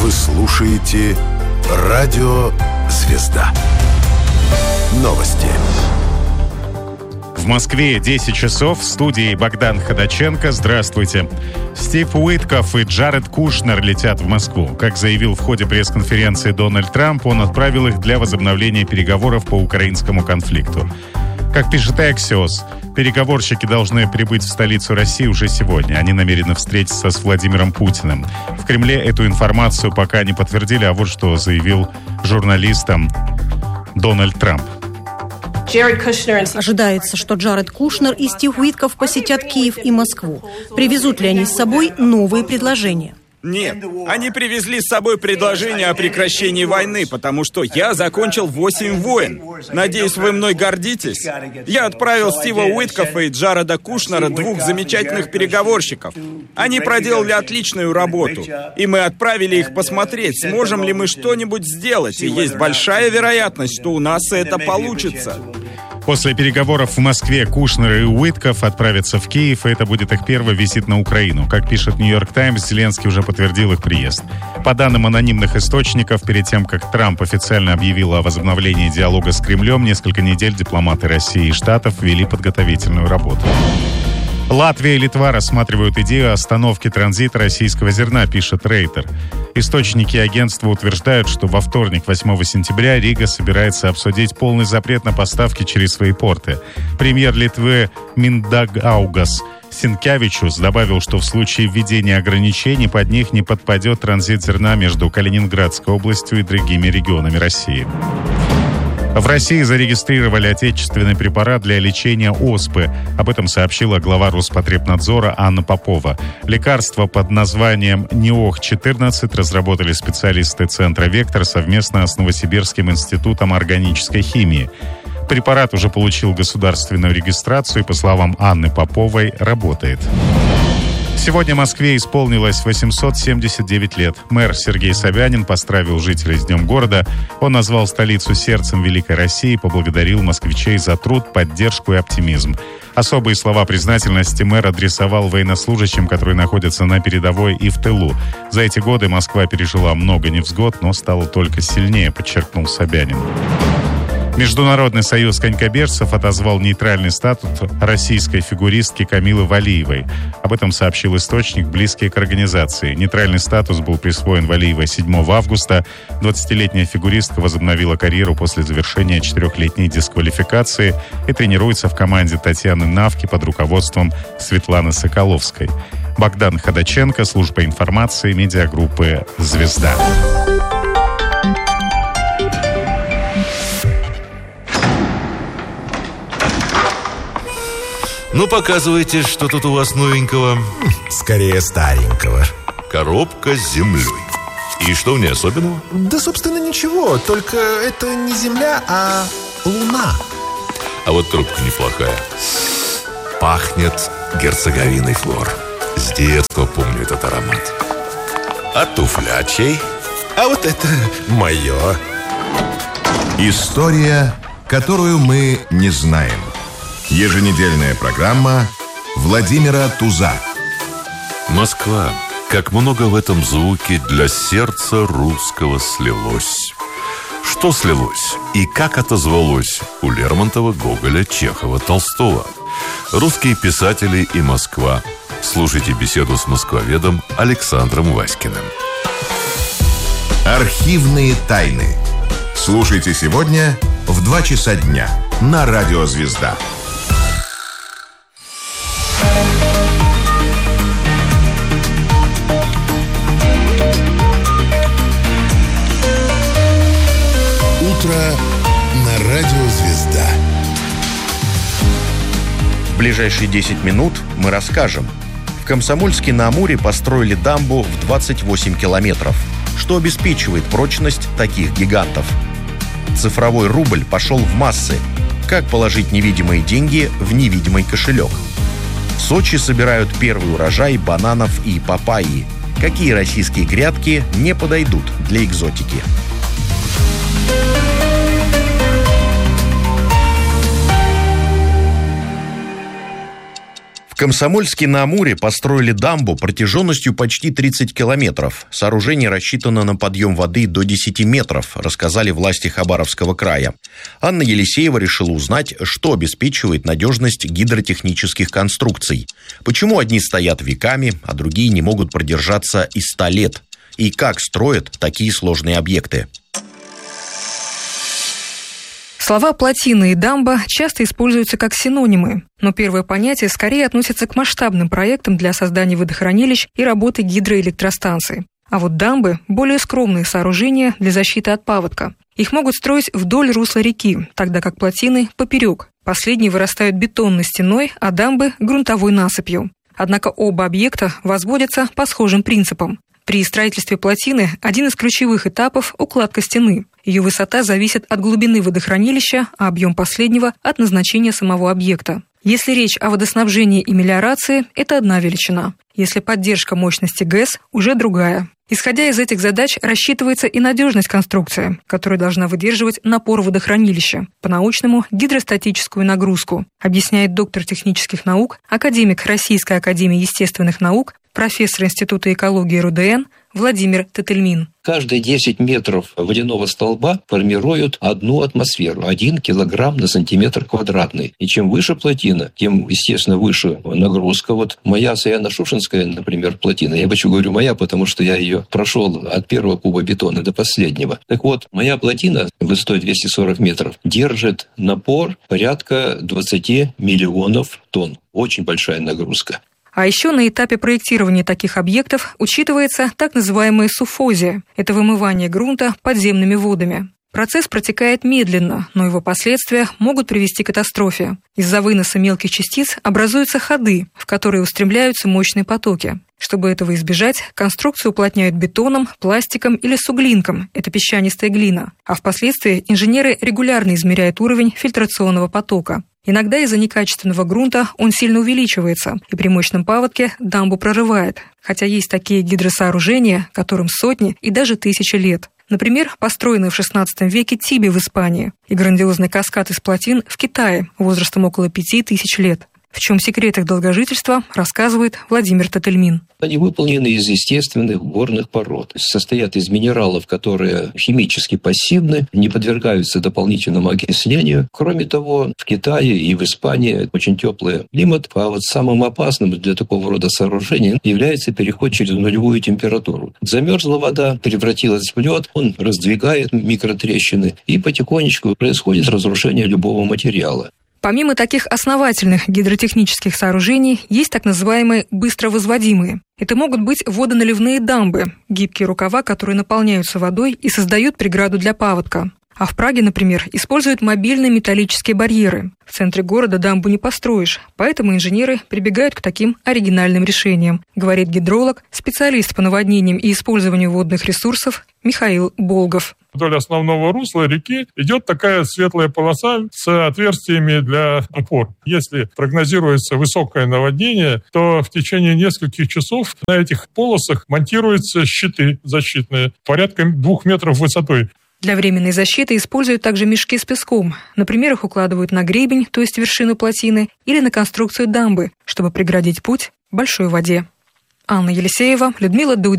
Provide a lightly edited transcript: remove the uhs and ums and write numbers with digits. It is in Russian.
Вы слушаете Радио Звезда. Новости. В Москве 10 часов. В студии Богдан Ходаченко. Здравствуйте. Стив Уиткоф и Джаред Кушнер летят в Москву. Как заявил в ходе пресс-конференции Дональд Трамп, он отправил их для возобновления переговоров по украинскому конфликту. Как пишет Axios, переговорщики должны прибыть в столицу России уже сегодня. Они намерены встретиться с Владимиром Путиным. В Кремле эту информацию пока не подтвердили, а вот что заявил журналистам Дональд Трамп. Ожидается, что Джаред Кушнер и Стив Уиткоф посетят Киев и Москву. Привезут ли они с собой новые предложения? Нет, они привезли с собой предложение о прекращении войны, потому что я закончил 8 войн. Надеюсь, вы мной гордитесь. Я отправил Стива Уиткофа и Джареда Кушнера, двух замечательных переговорщиков. Они проделали отличную работу, и мы отправили их посмотреть, сможем ли мы что-нибудь сделать, и есть большая вероятность, что у нас это получится. После переговоров в Москве Кушнер и Уиткоф отправятся в Киев, и это будет их первый визит на Украину. Как пишет «Нью-Йорк Таймс», Зеленский уже подтвердил их приезд. По данным анонимных источников, перед тем, как Трамп официально объявил о возобновлении диалога с Кремлем, несколько недель дипломаты России и Штатов вели подготовительную работу. Латвия и Литва рассматривают идею остановки транзита российского зерна, пишет Рейтер. Источники агентства утверждают, что во вторник, 8 сентября, Рига собирается обсудить полный запрет на поставки через свои порты. Премьер Литвы Миндагаугас Синкевичус добавил, что в случае введения ограничений под них не подпадет транзит зерна между Калининградской областью и другими регионами России. В России зарегистрировали отечественный препарат для лечения оспы. Об этом сообщила глава Роспотребнадзора Анна Попова. Лекарство под названием НИОХ-14 разработали специалисты Центра «Вектор» совместно с Новосибирским институтом органической химии. Препарат уже получил государственную регистрацию и, по словам Анны Поповой, работает. Сегодня Москве исполнилось 879 лет. Мэр Сергей Собянин поздравил жителей с Днем города. Он назвал столицу сердцем Великой России и поблагодарил москвичей за труд, поддержку и оптимизм. Особые слова признательности мэр адресовал военнослужащим, которые находятся на передовой и в тылу. За эти годы Москва пережила много невзгод, но стала только сильнее, подчеркнул Собянин. Международный союз конькобежцев отозвал нейтральный статус российской фигуристки Камилы Валиевой. Об этом сообщил источник, близкий к организации. Нейтральный статус был присвоен Валиевой 7 августа. 20-летняя фигуристка возобновила карьеру после завершения 4-летней дисквалификации и тренируется в команде Татьяны Навки под руководством Светланы Соколовской. Богдан Ходаченко, служба информации, медиагруппы «Звезда». Ну, показывайте, что тут у вас новенького. Скорее старенького. Коробка с землей. И что в ней особенного? Да, собственно, ничего. Только это не земля, а луна. А вот трубка неплохая. Пахнет герцоговиной флор. С детства помню этот аромат. А туфля чей? А вот это мое. История, которую мы не знаем. Еженедельная программа Владимира Туза. Москва. Как много в этом звуке для сердца русского слилось. Что слилось и как отозвалось у Лермонтова, Гоголя, Чехова, Толстого? Русские писатели и Москва. Слушайте беседу с москвоведом Александром Васькиным. Архивные тайны. Слушайте сегодня в 2 часа дня на Радио Звезда. Утро на Радио Звезда. В ближайшие 10 минут мы расскажем. В Комсомольске-на-Амуре построили дамбу в 28 километров, что обеспечивает прочность таких гигантов. Цифровой рубль пошел в массы. Как положить невидимые деньги в невидимый кошелек? В Сочи собирают первый урожай бананов и папайи. Какие российские грядки не подойдут для экзотики? В Комсомольске-на-Амуре построили дамбу протяженностью почти 30 километров. Сооружение рассчитано на подъем воды до 10 метров, рассказали власти Хабаровского края. Анна Елисеева решила узнать, что обеспечивает надежность гидротехнических конструкций. Почему одни стоят веками, а другие не могут продержаться и 100 лет. И как строят такие сложные объекты. Слова «плотина» и «дамба» часто используются как синонимы, но первое понятие скорее относится к масштабным проектам для создания водохранилищ и работы гидроэлектростанций. А вот дамбы – более скромные сооружения для защиты от паводка. Их могут строить вдоль русла реки, тогда как плотины – поперек. Последние вырастают бетонной стеной, а дамбы – грунтовой насыпью. Однако оба объекта возводятся по схожим принципам. При строительстве плотины один из ключевых этапов – укладка стены. Ее высота зависит от глубины водохранилища, а объем последнего – от назначения самого объекта. Если речь о водоснабжении и мелиорации – это одна величина. Если поддержка мощности ГЭС – уже другая. Исходя из этих задач, рассчитывается и надежность конструкции, которая должна выдерживать напор водохранилища, по-научному – гидростатическую нагрузку, объясняет доктор технических наук, академик Российской академии естественных наук, профессор Института экологии РУДН Владимир Тетельмин. Каждые 10 метров водяного столба формируют 1 атмосферу, 1 килограмм на сантиметр квадратный. И чем выше плотина, тем, естественно, выше нагрузка. Вот моя Саяно-Шушенская, например, плотина, я почему говорю моя, потому что я ее прошел от первого куба бетона до последнего. Так вот, моя плотина высотой 240 метров держит напор порядка 20 миллионов тонн. Очень большая нагрузка. А еще на этапе проектирования таких объектов учитывается так называемая суффозия – это вымывание грунта подземными водами. Процесс протекает медленно, но его последствия могут привести к катастрофе. Из-за выноса мелких частиц образуются ходы, в которые устремляются мощные потоки. Чтобы этого избежать, конструкцию уплотняют бетоном, пластиком или суглинком – это песчанистая глина. А впоследствии инженеры регулярно измеряют уровень фильтрационного потока. Иногда из-за некачественного грунта он сильно увеличивается, и при мощном паводке дамбу прорывает, хотя есть такие гидросооружения, которым сотни и даже тысячи лет. Например, построенный в XVI веке Тиби в Испании и грандиозный каскад из плотин в Китае возрастом около 5000 лет. В чем секрет их долгожительства, рассказывает Владимир Тетельмин. Они выполнены из естественных горных пород. Состоят из минералов, которые химически пассивны, не подвергаются дополнительному окислению. Кроме того, в Китае и в Испании очень теплый климат, а вот самым опасным для такого рода сооружений является переход через нулевую температуру. Замерзла вода, превратилась в лед, он раздвигает микротрещины, и потихонечку происходит разрушение любого материала. Помимо таких основательных гидротехнических сооружений, есть так называемые быстровозводимые. Это могут быть водоналивные дамбы, гибкие рукава, которые наполняются водой и создают преграду для паводка. А в Праге, например, используют мобильные металлические барьеры. В центре города дамбу не построишь, поэтому инженеры прибегают к таким оригинальным решениям, говорит гидролог, специалист по наводнениям и использованию водных ресурсов Михаил Болгов. Вдоль основного русла реки идет такая светлая полоса с отверстиями для опор. Если прогнозируется высокое наводнение, то в течение нескольких часов на этих полосах монтируются щиты защитные, порядка 2 метров высотой. Для временной защиты используют также мешки с песком. Например, их укладывают на гребень, то есть вершину плотины, или на конструкцию дамбы, чтобы преградить путь большой воде. Анна Елисеева, Людмила Дудь.